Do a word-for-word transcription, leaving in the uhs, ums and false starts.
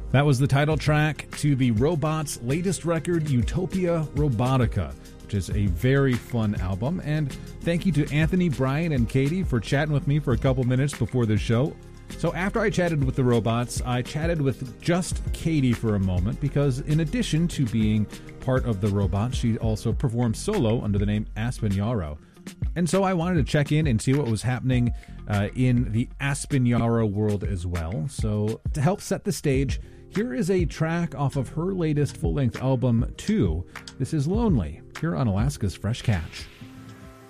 That was the title track to the Robots' latest record, Utopia Robotica, which is a very fun album. And thank you to Anthony, Brian, and Katie for chatting with me for a couple minutes before the show. So after I chatted with the Robots, I chatted with just Katie for a moment because in addition to being part of the Robots, she also performs solo under the name Aspen Yarrow. And so I wanted to check in and see what was happening uh, in the Aspen Yarrow world as well. So to help set the stage, here is a track off of her latest full-length album, two. This is Lonely, here on Alaska's Fresh Catch.